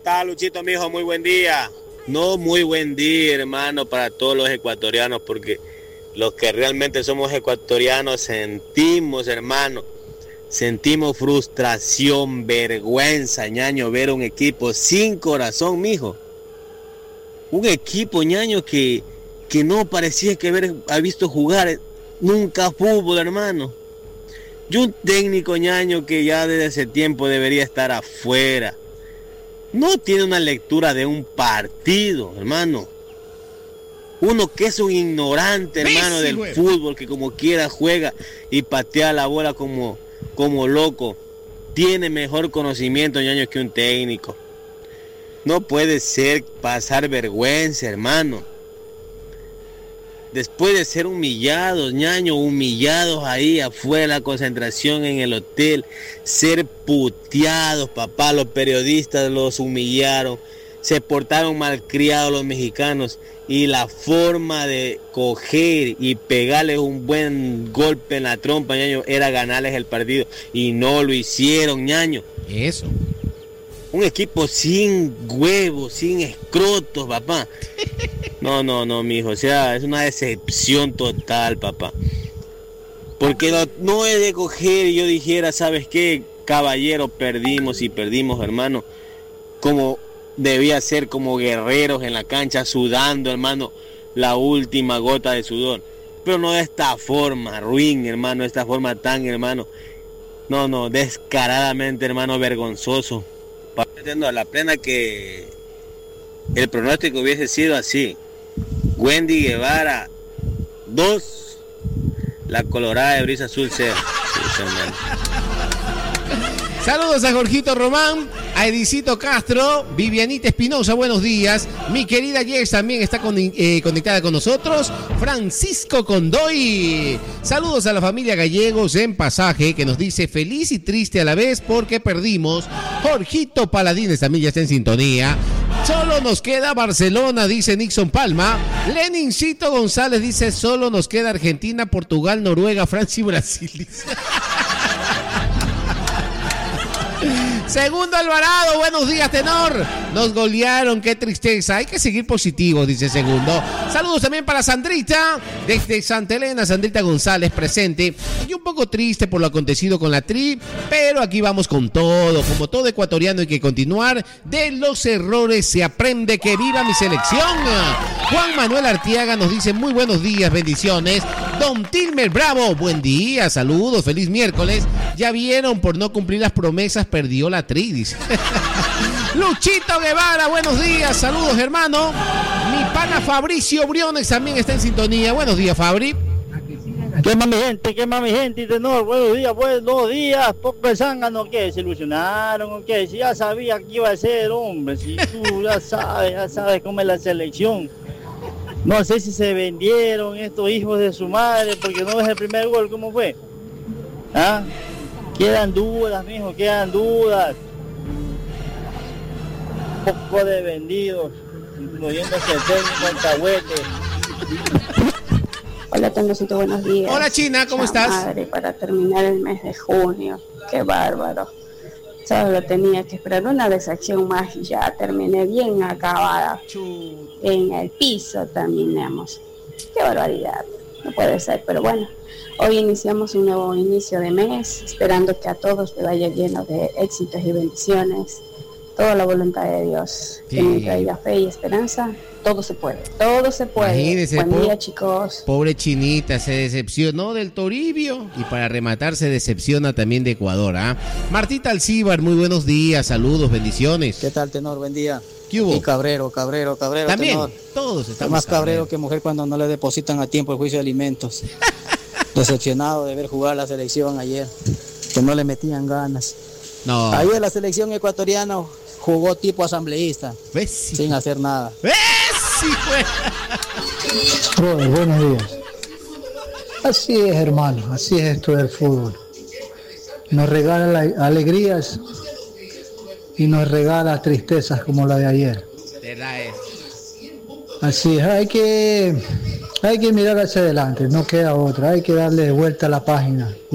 tal, Luchito, mijo? Muy buen día. No, muy buen día, hermano, para todos los ecuatorianos, porque los que realmente somos ecuatorianos sentimos, hermano, sentimos frustración, vergüenza, ñaño, ver un equipo sin corazón, mijo. Un equipo, ñaño, que no parecía que ha visto jugar nunca fútbol, hermano. Y un técnico, ñaño, que ya desde ese tiempo debería estar afuera. No tiene una lectura de un partido, hermano. Uno que es un ignorante, hermano, del fútbol, que como quiera juega y patea la bola como loco. Tiene mejor conocimiento, ñaño, que un técnico. No puede ser pasar vergüenza, hermano. Después de ser humillados, ñaño, humillados ahí afuera de la concentración en el hotel, ser puteados, papá, los periodistas los humillaron, se portaron malcriados los mexicanos y la forma de coger y pegarles un buen golpe en la trompa, ñaño, era ganarles el partido y no lo hicieron, ñaño. Eso. Un equipo sin huevos, sin escrotos, papá. No, mijo, o sea, es una decepción total, papá. Porque no es de coger y yo dijera, ¿sabes qué? Caballero, perdimos, hermano. Como debía ser, como guerreros en la cancha, sudando, hermano, la última gota de sudor. Pero no de esta forma, ruin, hermano, de esta forma tan, hermano. No, descaradamente, hermano, vergonzoso. A la plena que el pronóstico hubiese sido así: Wendy Guevara 2, la Colorada de Brisa Azul 0. Saludos a Jorgito Román, a Edicito Castro, Vivianita Espinosa, buenos días. Mi querida Jess también está conectada con nosotros. Francisco Condoy. Saludos a la familia Gallegos en Pasaje, que nos dice feliz y triste a la vez porque perdimos. Jorgito Paladines también ya está en sintonía. Solo nos queda Barcelona, dice Nixon Palma. Lenincito González dice solo nos queda Argentina, Portugal, Noruega, Francia y Brasil. Segundo Alvarado, buenos días, tenor. Nos golearon, qué tristeza. Hay que seguir positivo, dice Segundo. Saludos también para Sandrita, desde Santa Elena, Sandrita González presente. Y un poco triste por lo acontecido con la Tri, pero aquí vamos con todo. Como todo ecuatoriano hay que continuar. De los errores se aprende. Que viva mi selección. Juan Manuel Artiaga nos dice muy buenos días, bendiciones. Don Tilmer Bravo, buen día, saludos, feliz miércoles. Ya vieron, por no cumplir las promesas perdió la Tri, dice. Luchito Guevara, buenos días, saludos hermano. Mi pana Fabricio Briones también está en sintonía. Buenos días, Fabri. ¿Qué más mi gente, tenor? Buenos días, poco de zángano, ¿qué? ¿Se ilusionaron o qué? Si ya sabía que iba a ser, hombre, si tú ya sabes cómo es la selección. No sé si se vendieron estos hijos de su madre, porque no es el primer gol, ¿cómo fue? ¿Ah? Quedan dudas, mijo, quedan dudas. Un poco de vendidos, incluyendo ese técnico alcahuete. Hola, Tendocito, buenos días. Hola, China, ¿cómo estás? Madre, para terminar el mes de junio, qué bárbaro. Solo tenía que esperar una decepción más y ya terminé bien acabada. En el piso terminamos. Qué barbaridad, no puede ser, pero bueno. Hoy iniciamos un nuevo inicio de mes, esperando que a todos te vaya lleno de éxitos y bendiciones. Toda la voluntad de Dios, sí. Que me traiga fe y esperanza. Todo se puede, todo se puede. Imagínese, buen día, chicos. Pobre Chinita, se decepcionó del Toribio y para rematar se decepciona también de Ecuador, ¿ah? Martita Alcíbar, muy buenos días, saludos, bendiciones. ¿Qué tal, tenor? Buen día. ¿Qué hubo? Y Cabrero, también, tenor. Todos estamos más cabrero que mujer cuando no le depositan a tiempo el juicio de alimentos. Decepcionado de ver jugar la selección ayer, que no le metían ganas. No. Ayer la selección ecuatoriana jugó tipo asambleísta, sin hacer nada. Sí, fue. Buenos días. Así es, hermano, así es esto del fútbol. Nos regala alegrías y nos regala tristezas como la de ayer. Así es, hay que mirar hacia adelante, no queda otra, hay que darle vuelta a la página.